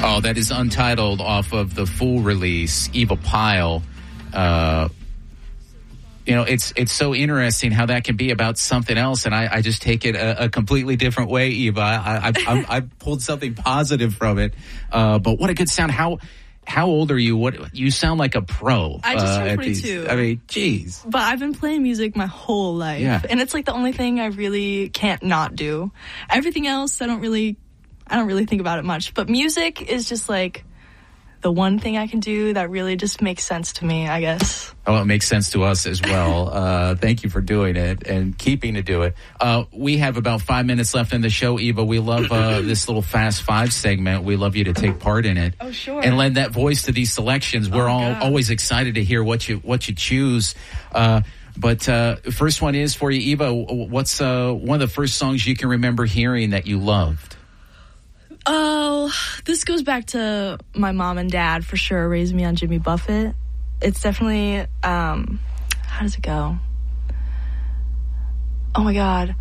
Oh, that is Untitled off of the Fool release, Eva Pyle. It's so interesting how that can be about something else, and I just take it a completely different way, Eva. I pulled something positive from it, but what a good sound. How old are you? What you sound like a pro. I just turned 22. I mean, geez. But I've been playing music my whole life, and it's like the only thing I really can't not do. Everything else, I don't really think about it much. But music is just like the one thing I can do that really just makes sense to me, I guess. Oh, it makes sense to us as well. Thank you for doing it and keeping to do it. We have about 5 minutes left in the show, Eva. We love this little Fast Five segment. We love you to take part in it. Oh, sure. And lend that voice to these selections. We're always excited to hear what you choose. But first one is for you, Eva. What's one of the first songs you can remember hearing that you loved? Oh, this goes back to my mom and dad for sure, raised me on Jimmy Buffett. It's definitely, how does it go? Oh my God.